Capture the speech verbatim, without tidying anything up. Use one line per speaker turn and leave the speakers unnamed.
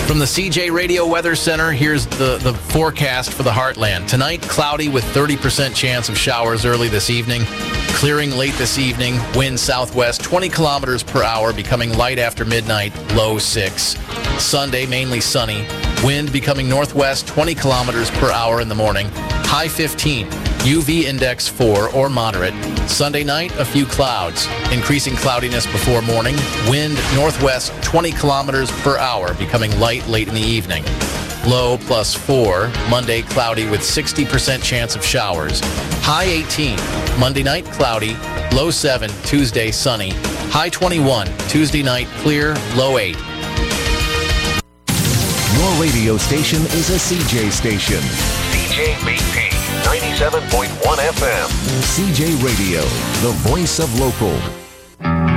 From the C J Radio Weather Center, here's the, the forecast for the Heartland. Tonight, cloudy with thirty percent chance of showers early this evening. Clearing late this evening. Wind southwest twenty kilometers per hour, becoming light after midnight, low six. Sunday, mainly sunny. Wind becoming northwest twenty kilometers per hour in the morning, high fifteen. U V index four or moderate. Sunday night, a few clouds. Increasing cloudiness before morning. Wind northwest twenty kilometers per hour, becoming light late in the evening. Low plus four. Monday, cloudy with sixty percent chance of showers. High eighteen. Monday night, cloudy. Low seven. Tuesday, sunny. High twenty-one. Tuesday night, clear. Low eight.
Your radio station is a C J station.
C J B P ninety-seven point one F M.
C J Radio, the voice of local.